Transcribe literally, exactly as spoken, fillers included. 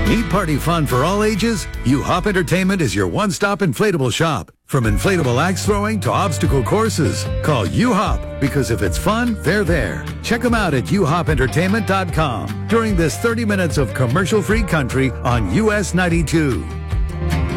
Need party fun for all ages? U-Hop Entertainment is your one-stop inflatable shop. From inflatable axe throwing to obstacle courses, call U-Hop, because if it's fun, they're there. Check them out at U Hop Entertainment dot com during this thirty minutes of commercial-free country on U S ninety-two.